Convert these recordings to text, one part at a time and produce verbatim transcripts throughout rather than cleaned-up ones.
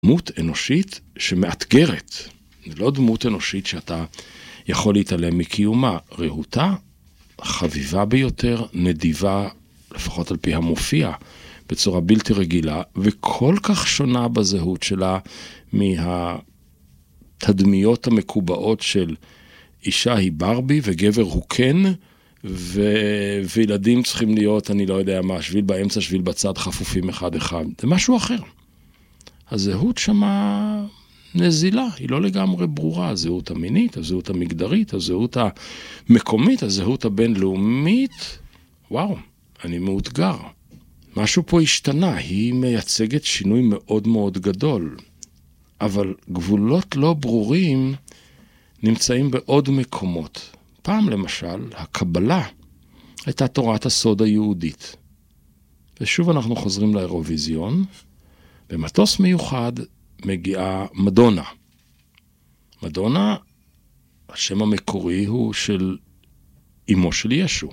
דמות אנושית שמאתגרת. זה לא דמות אנושית שאתה יכול להתעלם מקיומה. רהוטה, חביבה ביותר, נדיבה, לפחות על פי המופיע, בצורה בלתי רגילה, וכל כך שונה בזהות שלה מהתדמיות המקובעות של אישה היא ברבי וגבר הוא קן, ו... וילדים צריכים להיות, אני לא יודע מה, שביל באמצע, שביל בצד, חפופים אחד אחד. זה משהו אחר. הזהות שמה נזילה, היא לא לגמרי ברורה. הזהות המינית, הזהות המגדרית, הזהות המקומית, הזהות הבינלאומית. וואו, אני מאותגר. משהו פה השתנה, היא מייצגת שינוי מאוד מאוד גדול. אבל גבולות לא ברורים נמצאים בעוד מקומות. פעם למשל, הקבלה הייתה תורת הסוד היהודית. ושוב אנחנו חוזרים לאירוויזיון, במטוס מיוחד מגיעה מדונה. מדונה, השם המקורי הוא של אמו של ישו.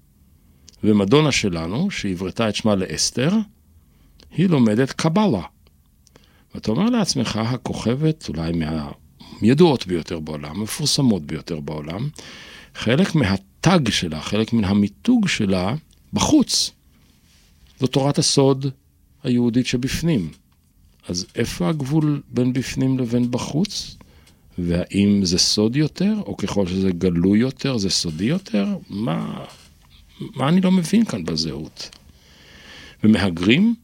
ומדונה שלנו, שהברתה את שמה לאסתר, היא לומדת קבלה. ואתה אומר לעצמך, הכוכבת אולי מהידועות ביותר בעולם, המפורסמות ביותר בעולם, חלק מהטג שלה, חלק מן המיתוג שלה, בחוץ. זו תורת הסוד היהודית שבפנים. אז איפה הגבול בין בפנים לבין בחוץ? והאם זה סוד יותר, או ככל שזה גלוי יותר, זה סודי יותר? מה, מה אני לא מבין כאן בזהות? ומהגרים?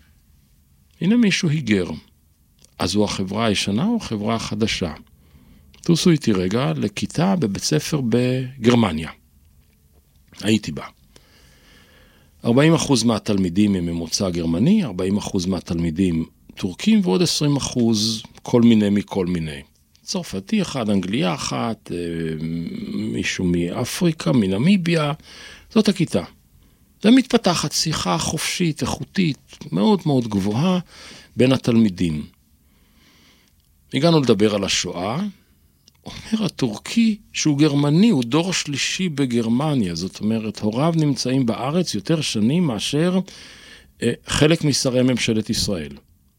הנה מישהו היגר. אז הוא החברה הישנה או החברה החדשה? תוסו איתי רגע לכיתה בבית ספר בגרמניה. הייתי בה. ארבעים אחוז מהתלמידים הם ממוצא גרמני, ארבעים אחוז מהתלמידים טורקים, ועוד עשרים אחוז כל מיני מכל מיני. צרפתי אחד, אנגליה אחת, מישהו מאפריקה, מנמיביה, זאת הכיתה. ומתפתחת שיחה חופשית, איכותית, מאוד מאוד גבוהה בין התלמידים. הגענו לדבר על השואה, אומר הטורקי שהוא גרמני, הוא דור שלישי בגרמניה, זאת אומרת, הוריו נמצאים בארץ יותר שנים מאשר אה, חלק משרי ממשלת ישראל.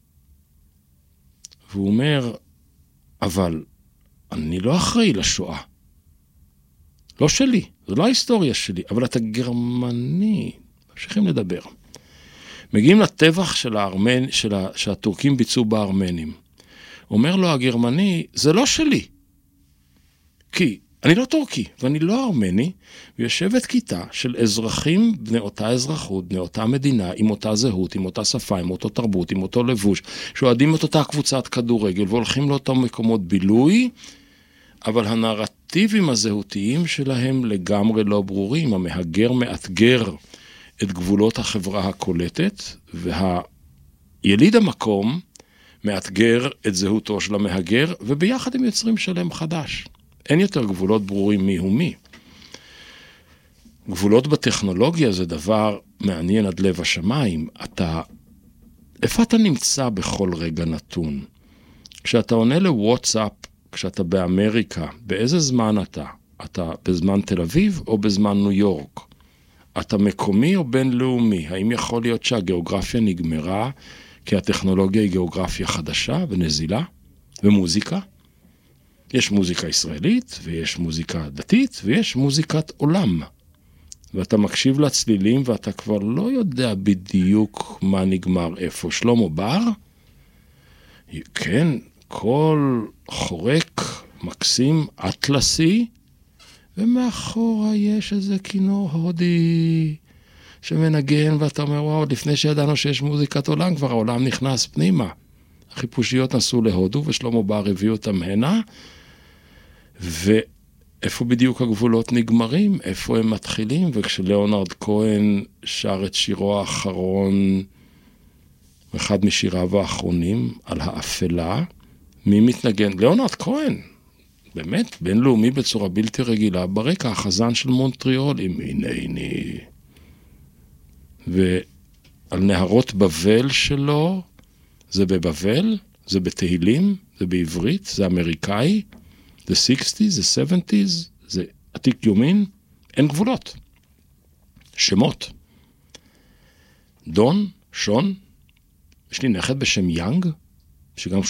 והוא אומר, אבל אני לא אחראי לשואה. לא שלי, זו לא ההיסטוריה שלי, אבל אתה גרמני. ממשיכים לדבר. מגיעים לטבח של הארמנ... של ה... שהטורקים ביצעו בארמנים. אומר לו הגרמני, זה לא שלי. כי אני לא טורקי, ואני לא ארמני, ויושבת כיתה של אזרחים בני אותה אזרחות, בני אותה מדינה, עם אותה זהות, עם אותה שפה, עם אותו תרבות, עם אותו לבוש, שאוהדים את אותה קבוצת כדורגל, והולכים לאותם מקומות בילוי, אבל הנרטיבים הזהותיים שלהם לגמרי לא ברורים. המהגר מאתגר את גבולות החברה הקולטת, והיליד המקום מאתגר את זהותו של המהגר, וביחד הם יוצרים שלם חדש. אין יותר גבולות ברורים מי הוא מי. גבולות בטכנולוגיה זה דבר מעניין עד לב השמיים. אתה, איפה אתה נמצא בכל רגע נתון? כשאתה עונה לוואטסאפ, כשאתה באמריקה, באיזה זמן אתה? אתה בזמן תל אביב או בזמן ניו יורק? אתה מקומי או בינלאומי? האם יכול להיות שהגיאוגרפיה נגמרה, כי הטכנולוגיה היא גיאוגרפיה חדשה ונזילה ומוזיקה? יש מוזיקה ישראלית, ויש מוזיקה דתית, ויש מוזיקת עולם. ואתה מקשיב לצלילים, ואתה כבר לא יודע בדיוק מה נגמר איפה. שלמה בר, כן, כל חורק, מקסים, אטלסי, ומאחורה יש איזה כינור הודי שמנגן, ואתה אומר, וואו, לפני שידענו שיש מוזיקת עולם, כבר העולם נכנס פנימה. החיפושיות נסעו להודו, ושלמה בר הביא אותם הנה, ואיפה בדיוק הגבולות נגמרים, איפה הם מתחילים, וכשליאונרד כהן שר את שירו האחרון, אחד משיריו האחרונים, על האפלה, מי מתנגן? ליאונרד כהן, באמת, בינלאומי בצורה בלתי רגילה, ברקע החזן של מונטריאול, עם הנני, ועל נהרות בבל שלו, זה בבבל, זה בתהילים, זה בעברית, זה אמריקאי, זה שישים, זה שבעים, זה עתיק יומין, אין גבולות. שמות. דון, שון, יש לי נכד בשם יאנג, שגם